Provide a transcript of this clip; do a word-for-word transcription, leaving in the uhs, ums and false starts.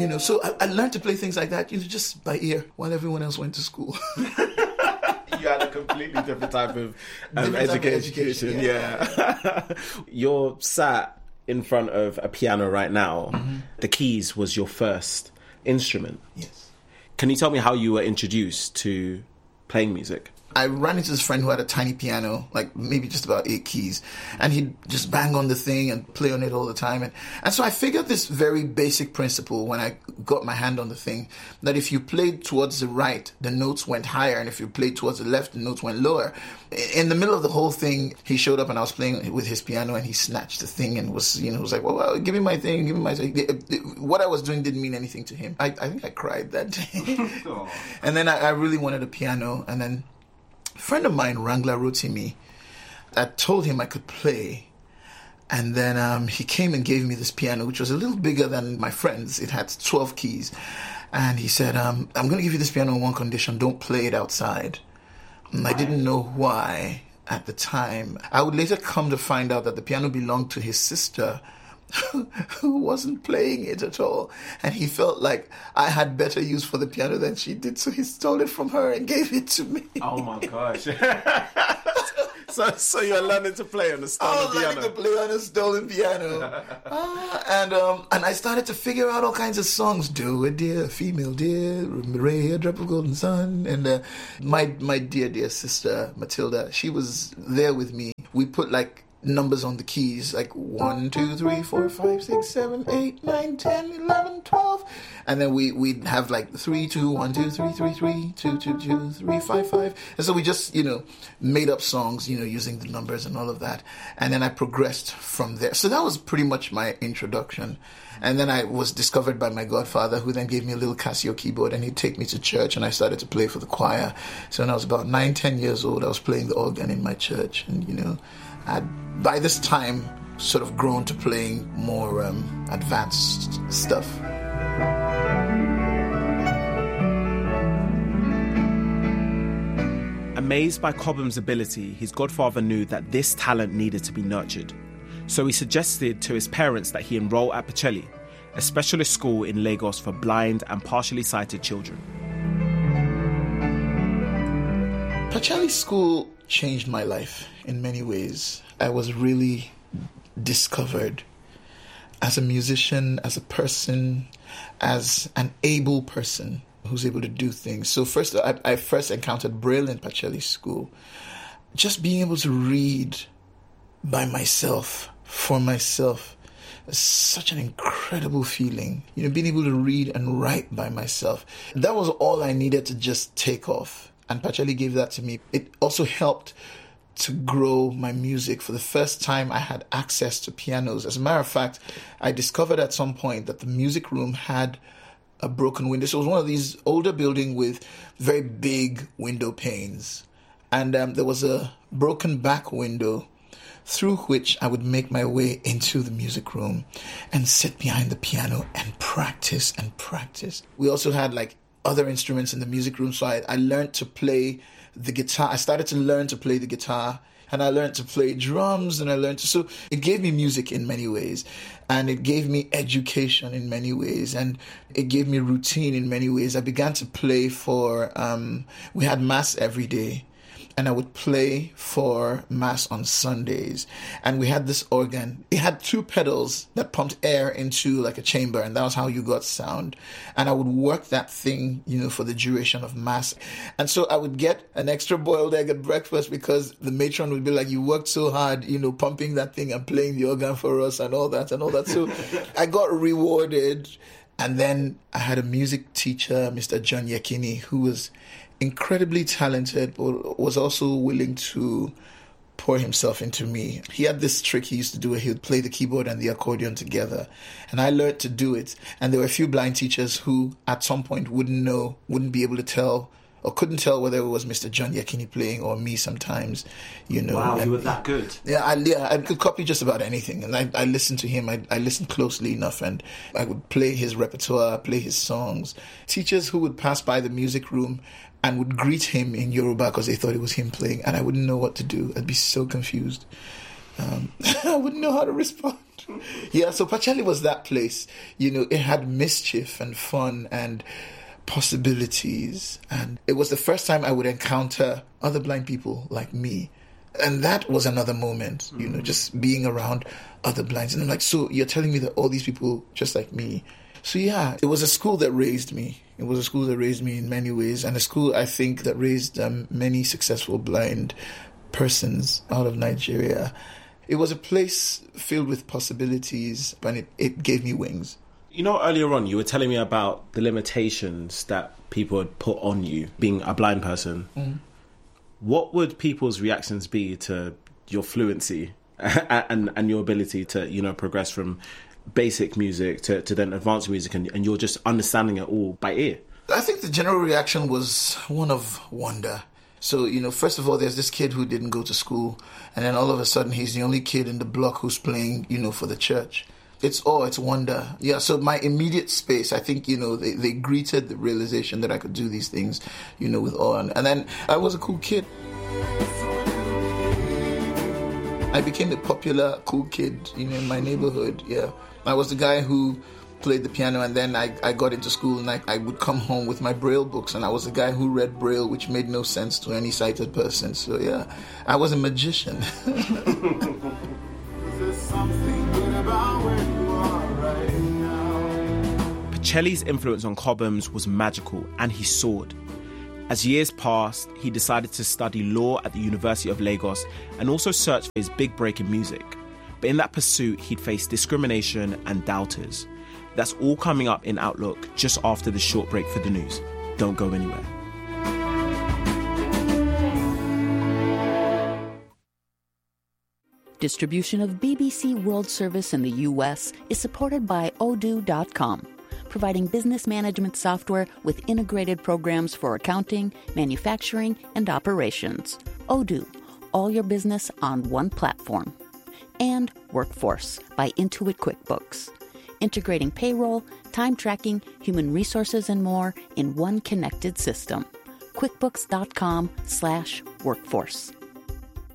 You know, so I, I learned to play things like that, you know, just by ear while everyone else went to school. You had a completely different type of um, Different type of education. education, yeah. yeah. You're sat in front of a piano right now. Mm-hmm. The keys was your first instrument. Yes. Can you tell me how you were introduced to playing music? I ran into this friend who had a tiny piano, like maybe just about eight keys, and he'd just bang on the thing and play on it all the time. And, and so I figured this very basic principle when I got my hand on the thing, that if you played towards the right, the notes went higher, and if you played towards the left, the notes went lower. In the middle of the whole thing, he showed up and I was playing with his piano, and he snatched the thing and was, you know, was like, well, well give me my thing, give me my thing. What I was doing didn't mean anything to him. I, I think I cried that day. And then I, I really wanted a piano, and then a friend of mine, Wrangler Rotimi, I told him I could play. And then um, he came and gave me this piano, which was a little bigger than my friend's. It had twelve keys. And he said, um, I'm going to give you this piano on one condition. Don't play it outside. And I didn't know why at the time. I would later come to find out that the piano belonged to his sister, who wasn't playing it at all. And he felt like I had better use for the piano than she did, so he stole it from her and gave it to me. Oh my gosh. so so you're learning to play on a stolen I was piano. learning to play on a stolen piano. uh, and um, and I started to figure out all kinds of songs. Do a dear, female dear, Ray, a drop of golden sun. And uh, my, my dear, dear sister, Matilda, she was there with me. We put like numbers on the keys, like one, two, three, four, five, six, seven, eight, nine, ten, eleven, twelve, and then we we'd have like three, two, one, two, three, three, three, two, two, two, three, five, five, and so we just you know made up songs, you know, using the numbers and all of that, and then I progressed from there. So that was pretty much my introduction. And then I was discovered by my godfather, who then gave me a little Casio keyboard, and he'd take me to church, and I started to play for the choir. So when I was about nine, ten years old, I was playing the organ in my church, and you know, I'd by this time sort of grown to playing more um, advanced stuff. Amazed by Cobham's ability, his godfather knew that this talent needed to be nurtured. So he suggested to his parents that he enroll at Pacelli, a specialist school in Lagos for blind and partially sighted children. Pacelli School changed my life in many ways. I was really discovered as a musician, as a person, as an able person who's able to do things. So first, I, I first encountered Braille in Pacelli School. Just being able to read by myself, for myself, is such an incredible feeling. You know, being able to read and write by myself. That was all I needed to just take off. And Pacelli gave that to me. It also helped to grow my music. For the first time, I had access to pianos. As a matter of fact, I discovered at some point that the music room had a broken window. So it was one of these older buildings with very big window panes. And um, there was a broken back window through which I would make my way into the music room and sit behind the piano and practice and practice. We also had like other instruments in the music room, so I, I learned to play the guitar. I started to learn to play the guitar, and I learned to play drums, and I learned to... So it gave me music in many ways, and it gave me education in many ways, and it gave me routine in many ways. I began to play for... Um, we had mass every day, and I would play for mass on Sundays. And we had this organ. It had two pedals that pumped air into like a chamber, and that was how you got sound. And I would work that thing, you know, for the duration of mass. And so I would get an extra boiled egg at breakfast because the matron would be like, you worked so hard, you know, pumping that thing and playing the organ for us and all that and all that. So I got rewarded. And then I had a music teacher, Mister John Yekini, who was incredibly talented, but was also willing to pour himself into me. He had this trick he used to do where he would play the keyboard and the accordion together. And I learned to do it. And there were a few blind teachers who at some point wouldn't know, wouldn't be able to tell, or couldn't tell whether it was Mister John Yekini playing or me sometimes, you know. Wow, and, you were that good. Yeah, I, yeah, I could copy just about anything. And I, I listened to him, I, I listened closely enough, and I would play his repertoire, play his songs. Teachers who would pass by the music room and would greet him in Yoruba because they thought it was him playing, and I wouldn't know what to do. I'd be so confused. Um, I wouldn't know how to respond. Yeah, so Pacelli was that place. You know, it had mischief and fun and possibilities. And it was the first time I would encounter other blind people like me. And that was another moment, you know, mm-hmm. just being around other blinds. And I'm like, so you're telling me that all these people just like me? So yeah, it was a school that raised me. It was a school that raised me in many ways, and a school, I think, that raised um, many successful blind persons out of Nigeria. It was a place filled with possibilities, and it, it gave me wings. You know, earlier on, you were telling me about the limitations that people had put on you, being a blind person. Mm. What would people's reactions be to your fluency and, and your ability to, you know, progress from basic music to, to then advanced music, and, and you're just understanding it all by ear? I think the general reaction was one of wonder. So, you know, first of all, there's this kid who didn't go to school, and then all of a sudden he's the only kid in the block who's playing, you know, for the church. It's awe, it's wonder. Yeah, so my immediate space, I think, you know, they, they greeted the realization that I could do these things, you know, with awe. And, and then I was a cool kid. I became a popular, cool kid, you know, in my neighborhood, yeah. I was the guy who played the piano, and then I, I got into school, and I, I would come home with my Braille books, and I was the guy who read Braille, which made no sense to any sighted person. So, yeah, I was a magician. Pacelli's influence on Cobhams was magical, and he soared. As years passed, he decided to study law at the University of Lagos and also search for his big break in music. But in that pursuit, he'd face discrimination and doubters. That's all coming up in Outlook just after the short break for the news. Don't go anywhere. Distribution of B B C World Service in the U S is supported by Odoo dot com, providing business management software with integrated programs for accounting, manufacturing, and operations. Odoo, all your business on one platform. And Workforce by Intuit QuickBooks, integrating payroll, time tracking, human resources, and more in one connected system. QuickBooks dot com slash workforce.